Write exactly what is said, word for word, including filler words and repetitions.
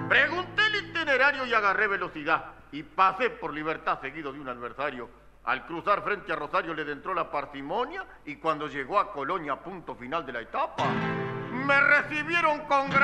Pregunté el itinerario y agarré velocidad. Y pasé por Libertad seguido de un adversario. Al cruzar frente a Rosario le entró la parsimonia y cuando llegó a Colonia, punto final de la etapa, me recibieron con gran